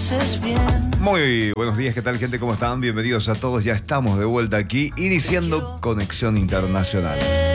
Muy buenos días, ¿qué tal, gente? ¿Cómo están? Bienvenidos a todos, ya estamos de vuelta aquí, iniciando Conexión Internacional.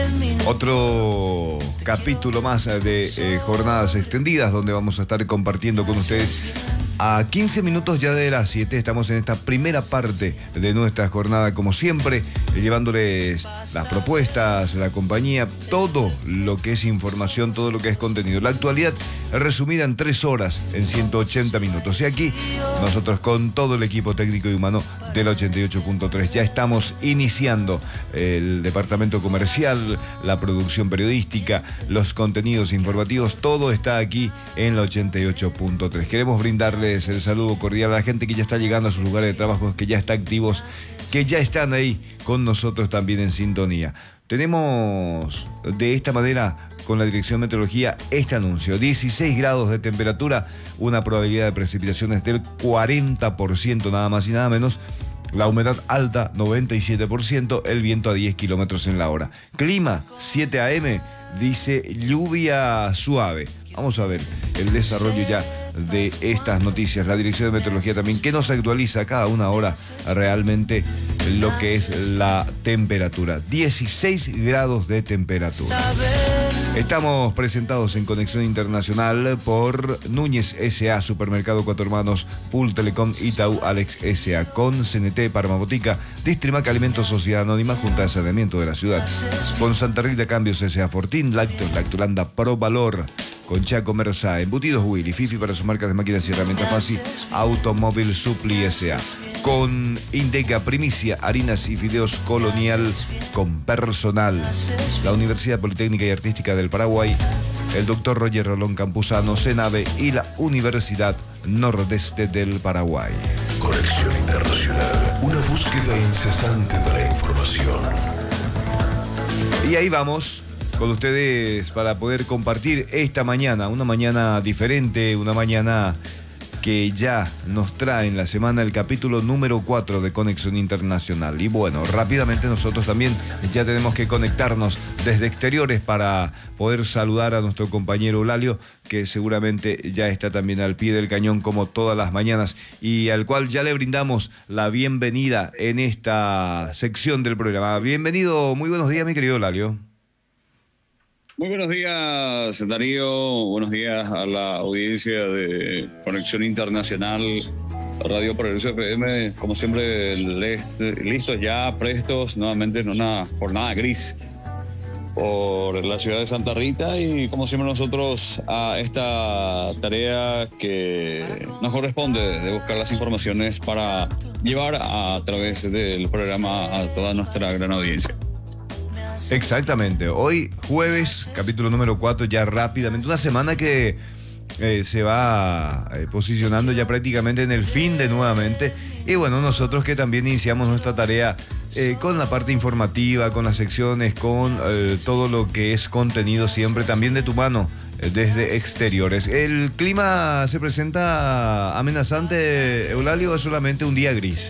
Otro capítulo más de jornadas extendidas, donde vamos a estar compartiendo con ustedes. A 15 minutos ya de las 7 estamos en esta primera parte de nuestra jornada, como siempre, llevándoles las propuestas, la compañía, todo lo que es información, todo lo que es contenido. La actualidad resumida en 3 horas, en 180 minutos. Y aquí nosotros con todo el equipo técnico y humano del 88.3 ya estamos iniciando el departamento comercial, la producción periodística, los contenidos informativos, todo está aquí en el 88.3. Queremos brindarles el saludo cordial a la gente que ya está llegando a sus lugares de trabajo, que ya está activos, que ya están ahí con nosotros también en sintonía. Tenemos de esta manera con la Dirección de Meteorología este anuncio: 16 grados de temperatura, una probabilidad de precipitaciones del 40%, nada más y nada menos. La humedad alta, 97%, el viento a 10 kilómetros en la hora. Clima, 7 AM, dice lluvia suave. Vamos a ver el desarrollo ya de estas noticias. La Dirección de Meteorología también, que nos actualiza cada una hora realmente lo que es la temperatura. 16 grados de temperatura. Estamos presentados en Conexión Internacional por Núñez S.A., Supermercado Cuatro Hermanos, Full Telecom, Itaú, Alex S.A., con CNT, Parmabotica, Distrimac Alimentos, Sociedad Anónima, Junta de Saneamiento de la Ciudad, con Santa Rita Cambios S.A., Fortín, Lácteos, Lactolanda, Pro Valor, con Chaco Mersa, Embutidos Willy, Fifi para sus marcas de máquinas y herramientas fácil, Automóvil Supli S.A., con Indeca, Primicia, harinas y fideos Colonial, con Personal, la Universidad Politécnica y Artística del Paraguay, el Dr. Roger Rolón Campuzano, CENAVE y la Universidad Nordeste del Paraguay. Conexión Internacional, una búsqueda incesante de la información. Y ahí vamos con ustedes para poder compartir esta mañana, una mañana diferente, una mañana que ya nos trae en la semana el capítulo número 4 de Conexión Internacional. Y bueno, rápidamente nosotros también ya tenemos que conectarnos desde exteriores para poder saludar a nuestro compañero Eulalio, que seguramente ya está también al pie del cañón como todas las mañanas, y al cual ya le brindamos la bienvenida en esta sección del programa. Bienvenido, muy buenos días, mi querido Eulalio. Muy buenos días, Darío. Buenos días a la audiencia de Conexión Internacional, Radio Progreso FM. Como siempre, listos ya, prestos, nuevamente en una jornada gris por la ciudad de Santa Rita. Y como siempre nosotros a esta tarea que nos corresponde de buscar las informaciones para llevar a través del programa a toda nuestra gran audiencia. Exactamente, hoy jueves, capítulo número 4, ya rápidamente, una semana que se va posicionando ya prácticamente en el fin de nuevamente. Y bueno, nosotros que también iniciamos nuestra tarea con la parte informativa, con las secciones, con todo lo que es contenido siempre también de tu mano desde exteriores. ¿El clima se presenta amenazante, Eulalio, o es solamente un día gris?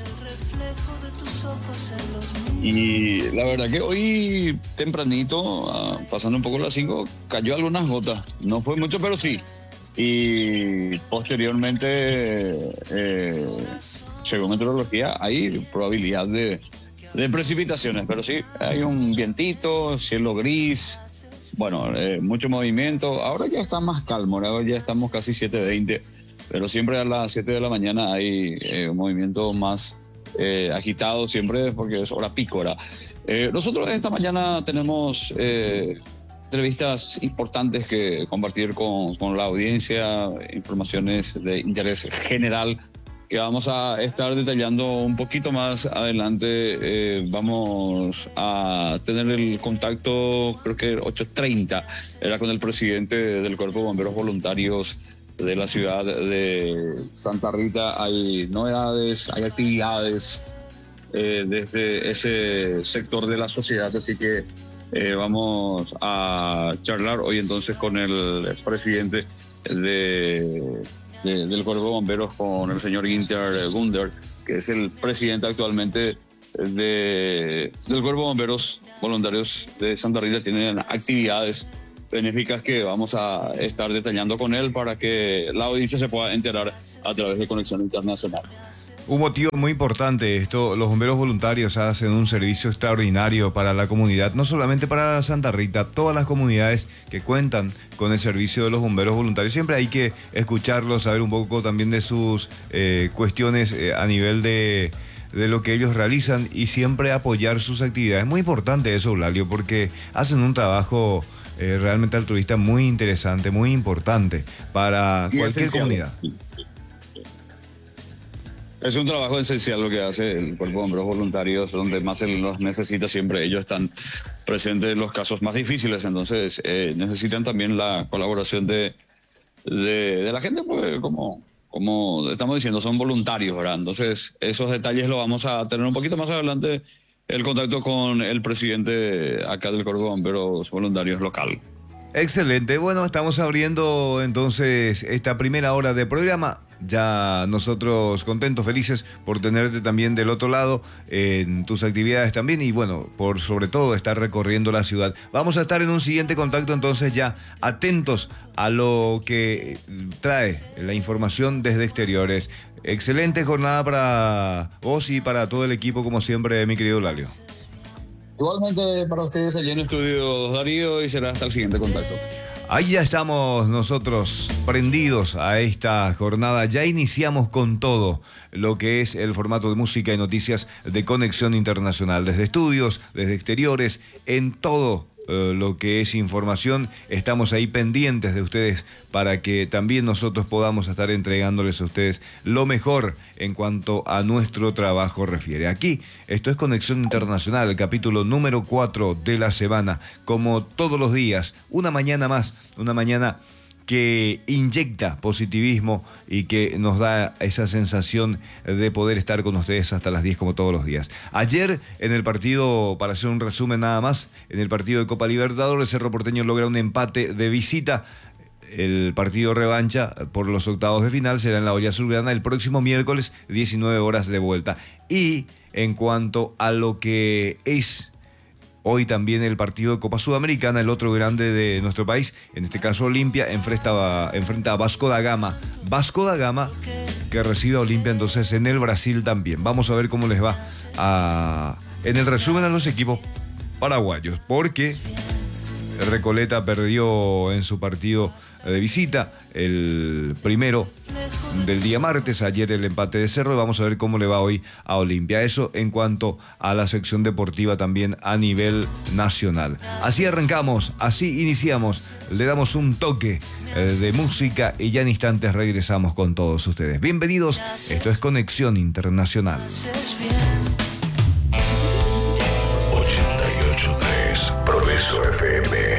Y la verdad que hoy tempranito, pasando un poco las 5, cayó algunas gotas. No fue mucho, pero sí. Y posteriormente, según meteorología, hay probabilidad de precipitaciones. Pero sí, hay un vientito, cielo gris, bueno, mucho movimiento. Ahora ya está más calmo, ahora ya estamos casi 7:20. Pero siempre a las 7 de la mañana hay un movimiento más agitado siempre porque es hora pícora. Nosotros esta mañana tenemos entrevistas importantes que compartir con la audiencia, informaciones de interés general que vamos a estar detallando un poquito más adelante. Vamos a tener el contacto, creo que 8:30, era con el presidente del Cuerpo de Bomberos Voluntarios de la ciudad de Santa Rita. Hay novedades, hay actividades desde ese sector de la sociedad, así que vamos a charlar hoy entonces con el presidente del Cuerpo de Bomberos, con el señor Ginter Gunder, que es el presidente actualmente del Cuerpo de Bomberos Voluntarios de Santa Rita. Tienen actividades benéficas que vamos a estar detallando con él para que la audiencia se pueda enterar a través de Conexión Internacional. Un motivo muy importante esto, los bomberos voluntarios hacen un servicio extraordinario para la comunidad, no solamente para Santa Rita, todas las comunidades que cuentan con el servicio de los bomberos voluntarios. Siempre hay que escucharlos, saber un poco también de sus cuestiones a nivel de lo que ellos realizan y siempre apoyar sus actividades. Es muy importante eso, Eulalio, porque hacen un trabajo realmente altruista muy interesante, muy importante para cualquier comunidad. Es un trabajo esencial lo que hace el Cuerpo de Bomberos Voluntarios, donde más se los necesita siempre. Ellos están presentes en los casos más difíciles, entonces necesitan también la colaboración de la gente, pues, como estamos diciendo, son voluntarios, ¿verdad? Entonces esos detalles lo vamos a tener un poquito más adelante, el contacto con el presidente acá del Cuerpo de Bomberos Voluntarios local. Excelente, bueno, estamos abriendo entonces esta primera hora de programa. Ya nosotros contentos, felices por tenerte también del otro lado en tus actividades también y bueno, por sobre todo estar recorriendo la ciudad. Vamos a estar en un siguiente contacto entonces ya atentos a lo que trae la información desde exteriores. Excelente jornada para vos y para todo el equipo como siempre, mi querido Eulalio. Igualmente para ustedes allí en Estudios Darío y será hasta el siguiente contacto. Ahí ya estamos nosotros prendidos a esta jornada. Ya iniciamos con todo lo que es el formato de música y noticias de Conexión Internacional. Desde estudios, desde exteriores, en todo lo que es información. Estamos ahí pendientes de ustedes para que también nosotros podamos estar entregándoles a ustedes lo mejor en cuanto a nuestro trabajo refiere. Aquí, esto es Conexión Internacional, el capítulo número 4 de la semana. Como todos los días, una mañana más, una mañana que inyecta positivismo y que nos da esa sensación de poder estar con ustedes hasta las 10 como todos los días. Ayer en el partido, para hacer un resumen nada más, en el partido de Copa Libertadores, Cerro Porteño logra un empate de visita. El partido revancha por los octavos de final será en la Olla Azulgrana el próximo miércoles, 19 horas de vuelta. Y en cuanto a lo que es hoy también el partido de Copa Sudamericana, el otro grande de nuestro país, en este caso Olimpia, enfrenta a Vasco da Gama. Vasco da Gama que recibe a Olimpia entonces en el Brasil también. Vamos a ver cómo les va en el resumen a los equipos paraguayos, porque Recoleta perdió en su partido de visita, el primero del día martes, ayer el empate de Cerro, y vamos a ver cómo le va hoy a Olimpia. Eso en cuanto a la sección deportiva también a nivel nacional. Así arrancamos, así iniciamos, le damos un toque de música y ya en instantes regresamos con todos ustedes. Bienvenidos, esto es Conexión Internacional. 88.3 Progreso FM.